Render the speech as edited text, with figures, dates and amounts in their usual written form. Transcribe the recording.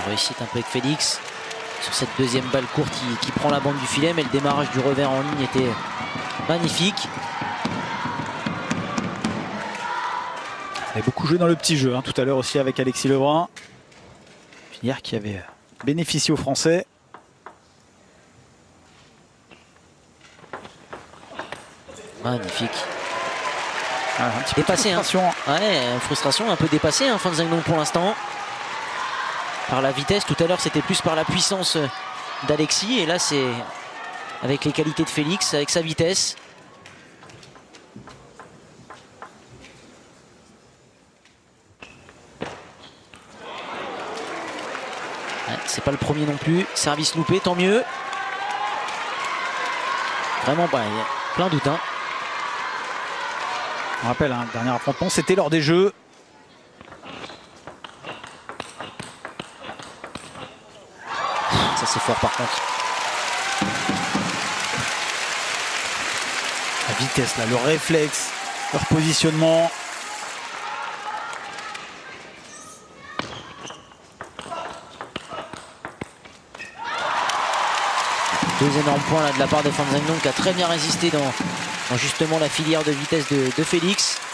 réussite un peu avec Félix sur cette deuxième balle courte qui prend la bande du filet, mais le démarrage du revers en ligne était magnifique. Il avait beaucoup joué dans le petit jeu hein, tout à l'heure aussi avec Alexis Lebrun. Hier qui avait bénéficié aux Français. Magnifique. Ah, un petit peu dépassé, de frustration. Hein. Ouais, frustration un peu dépassée, hein, Fan Zheng Nong pour l'instant. Par la vitesse, tout à l'heure c'était plus par la puissance d'Alexis, et là c'est avec les qualités de Félix, avec sa vitesse. Ouais, c'est pas le premier non plus, service loupé, tant mieux. Vraiment, bah, il y a plein de doutes. Hein. On rappelle, hein, le dernier affrontement, c'était lors des Jeux. Ça c'est fort par contre. La vitesse, là, le réflexe, leur positionnement. Deux énormes points là de la part de Fan Zheng Nong qui a très bien résisté dans justement la filière de vitesse de Félix.